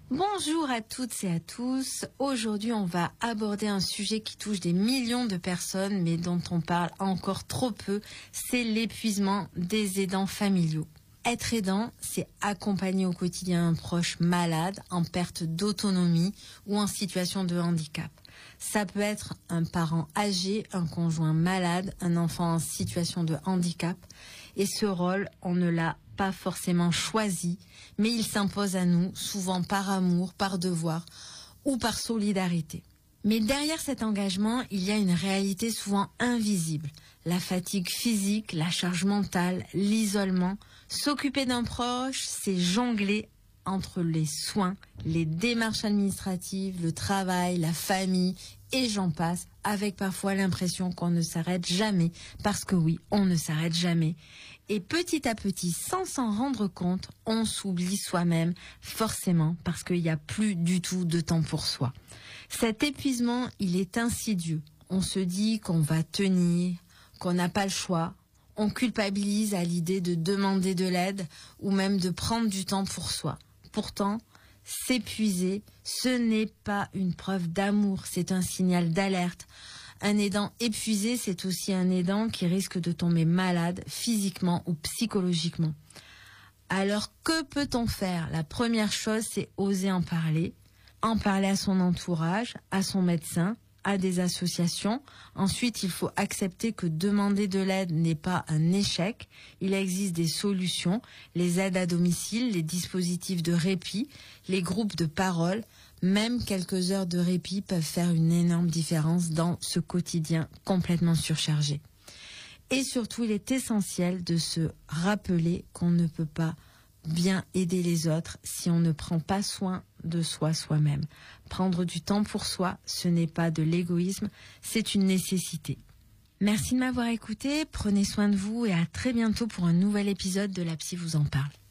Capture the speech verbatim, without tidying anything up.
Bonjour à toutes et à tous. Aujourd'hui, on va aborder un sujet qui touche des millions de personnes, mais dont on parle encore trop peu. C'est l'épuisement des aidants familiaux. Être aidant, c'est accompagner au quotidien un proche malade, en perte d'autonomie ou en situation de handicap. Ça peut être un parent âgé, un conjoint malade, un enfant en situation de handicap. Et ce rôle, on ne l'a pas forcément choisi, mais il s'impose à nous, souvent par amour, par devoir ou par solidarité. Mais derrière cet engagement, il y a une réalité souvent invisible. La fatigue physique, la charge mentale, l'isolement. S'occuper d'un proche, c'est jongler entre les soins, les démarches administratives, le travail, la famille, et j'en passe, avec parfois l'impression qu'on ne s'arrête jamais, parce que oui, on ne s'arrête jamais. Et petit à petit, sans s'en rendre compte, on s'oublie soi-même, forcément, parce qu'il n'y a plus du tout de temps pour soi. Cet épuisement, il est insidieux. On se dit qu'on va tenir, qu'on n'a pas le choix. On culpabilise à l'idée de demander de l'aide ou même de prendre du temps pour soi. Pourtant, s'épuiser, ce n'est pas une preuve d'amour, c'est un signal d'alerte. Un aidant épuisé, c'est aussi un aidant qui risque de tomber malade physiquement ou psychologiquement. Alors, que peut-on faire? La première chose, c'est oser en parler. En parler à son entourage, à son médecin, à des associations. Ensuite, il faut accepter que demander de l'aide n'est pas un échec. Il existe des solutions, les aides à domicile, les dispositifs de répit, les groupes de parole. Même quelques heures de répit peuvent faire une énorme différence dans ce quotidien complètement surchargé. Et surtout, il est essentiel de se rappeler qu'on ne peut pas bien aider les autres si on ne prend pas soin de soi soi-même. Prendre du temps pour soi, ce n'est pas de l'égoïsme, c'est une nécessité. Merci de m'avoir écouté, prenez soin de vous et à très bientôt pour un nouvel épisode de La Psy vous en parle.